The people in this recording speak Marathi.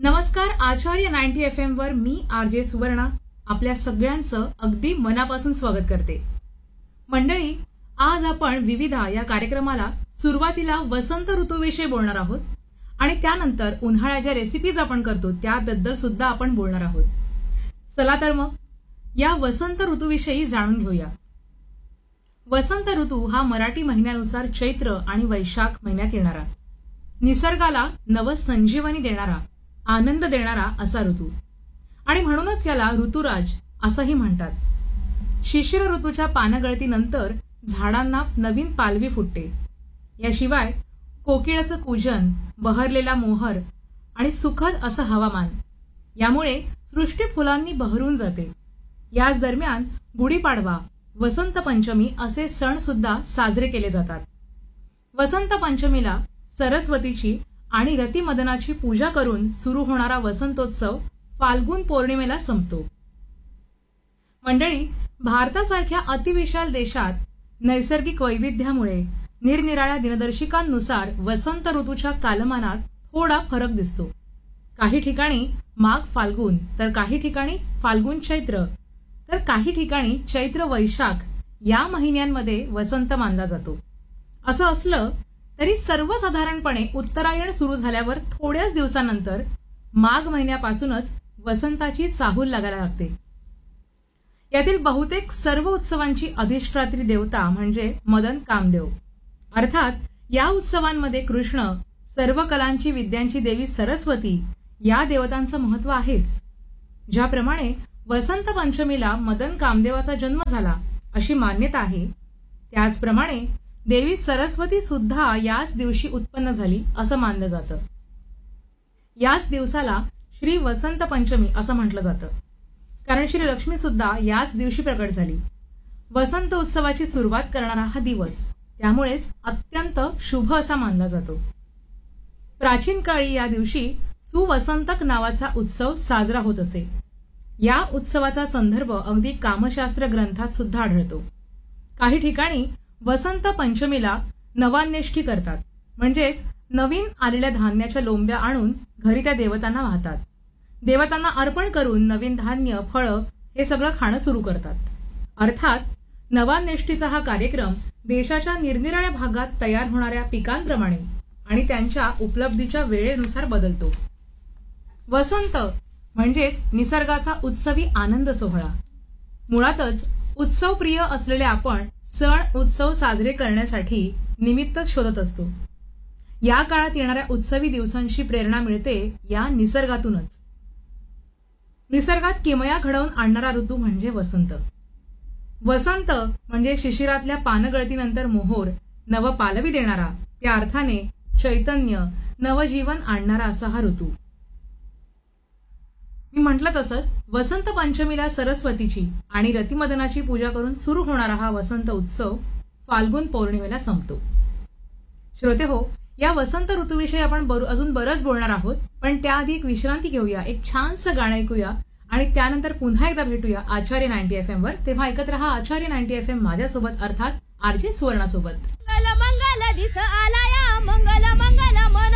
नमस्कार. आचार्य 90 FM वर मी आरजे सुवर्णा आपल्या सगळ्यांचं अगदी मनापासून स्वागत करते. मंडळी, आज आपण विविधा या कार्यक्रमाला सुरुवातीला वसंत ऋतूविषयी बोलणार आहोत आणि त्यानंतर उन्हाळ्याच्या रेसिपीज आपण करतो त्याबद्दल सुद्धा आपण बोलणार आहोत. चला तर मग या वसंत ऋतूविषयी जाणून घेऊया. वसंत ऋतू हा मराठी महिन्यानुसार चैत्र आणि वैशाख महिन्यात येणारा, निसर्गाला नवसंजीवनी देणारा, आनंद देणारा असा ऋतू आणि म्हणूनच याला ऋतुराज असंही म्हणतात. शिशिर ऋतूच्या पानगळतीनंतर झाडांना नवीन पालवी फुटते. याशिवाय कोकिळाचं कूजन, बहरलेला मोहर आणि सुखद असं हवामान यामुळे सृष्टी फुलांनी बहरून जाते. याच दरम्यान गुढीपाडवा, वसंत पंचमी असे सण सुद्धा साजरे केले जातात. वसंत पंचमीला सरस्वतीची आणि रतिमदनाची पूजा करून सुरू होणारा वसंतोत्सव फाल्गुन पौर्णिमेला संपतो. मंडळी, भारतासारख्या अतिविशाल देशात नैसर्गिक वैविध्यामुळे निरनिराळ्या दिनदर्शिकांनुसार वसंत ऋतूच्या कालमानात थोडा फरक दिसतो. काही ठिकाणी माघ फाल्गुन, तर काही ठिकाणी फाल्गुन चैत्र, तर काही ठिकाणी चैत्र वैशाख या महिन्यांमध्ये वसंत मानला जातो. असं असलं तरी सर्वसाधारणपणे उत्तरायण सुरू झाल्यावर थोड्याच दिवसानंतर माघ महिन्यापासूनच वसंताची चाहूल लागायला लागते. यातील बहुतेक सर्व उत्सवांची अधिष्ठात्री देवता म्हणजे मदन कामदेव. अर्थात या उत्सवांमध्ये कृष्ण, सर्व कलांची विद्यांची देवी सरस्वती या देवतांचं महत्व आहेच. ज्याप्रमाणे वसंत पंचमीला मदन कामदेवाचा जन्म झाला अशी मान्यता आहे, त्याचप्रमाणे देवी सरस्वती सुद्धा याच दिवशी उत्पन्न झाली असं मानलं जातं. याच दिवसाला श्री वसंत पंचमी असं म्हटलं जातं, कारण श्री लक्ष्मी सुद्धा याच दिवशी प्रकट झाली. वसंत उत्सवाची सुरुवात करणारा हा दिवस त्यामुळेच अत्यंत शुभ असा मानला जातो. प्राचीन काळी या दिवशी सुवसंतक नावाचा उत्सव साजरा होत असे. या उत्सवाचा संदर्भ अगदी कामशास्त्र ग्रंथात सुद्धा आढळतो. काही ठिकाणी वसंत पंचमीला नवान्नेष्ठी करतात, म्हणजेच नवीन आलेल्या धान्याच्या लोंब्या आणून घरी त्या देवतांना वाहतात. देवतांना अर्पण करून नवीन धान्य, फळं हे सगळं खाणं सुरू करतात. अर्थात नवान्नेष्टीचा हा कार्यक्रम देशाच्या निरनिराळ्या भागात तयार होणाऱ्या पिकांप्रमाणे आणि त्यांच्या उपलब्धीच्या वेळेनुसार बदलतो. वसंत म्हणजेच निसर्गाचा उत्सवी आनंद सोहळा. मुळातच उत्सवप्रिय असलेले आपण सण उत्सव साजरे करण्यासाठी निमित्त शोधत असतो. या काळात येणाऱ्या उत्सवी दिवसांची प्रेरणा मिळते या निसर्गातूनच. निसर्गात किमया घडवून आणणारा ऋतू म्हणजे वसंत. वसंत म्हणजे शिशिरातल्या पानगळतीनंतर मोहोर, नव पालवी देणारा, त्या अर्थाने चैतन्य, नवजीवन आणणारा असा हा ऋतू. मी म्हटलं तसंच वसंत पंचमीला सरस्वतीची आणि रतिमदनाची पूजा करून सुरू होणारा हा वसंत उत्सव फाल्गुन पौर्णिमेला संपतो. श्रोते हो, या वसंत ऋतूविषयी आपण अजून बरंच बोलणार आहोत, पण त्याआधी एक विश्रांती घेऊया, एक छानसं गाणं ऐकूया आणि त्यानंतर पुन्हा एकदा भेटूया आचार्य 90 FM वर. तेव्हा ऐकत रहा आचार्य 90 FM माझ्यासोबत, अर्थात आरजे सुवर्णासोबत. मंगल मंगल दिस आलाया, मंगल मंगल मन